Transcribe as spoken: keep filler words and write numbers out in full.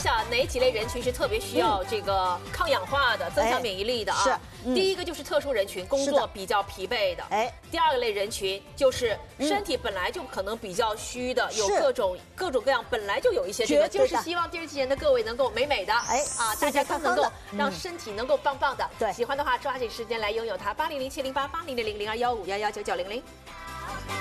下哪几类人群是特别需要这个抗氧化的、增强免疫力的啊？ 是。 第一个就是特殊人群，工作比较疲惫的。 哎。 第二类人群就是身体本来就可能比较虚的，有各种各种各样，本来就有一些这个，就是希望电视机前的各位能够美美的，哎啊，大家都能够让身体能够棒棒的。对，喜欢的话抓紧时间来拥有它。八零零七零八八零零零零二幺五幺幺九九零零。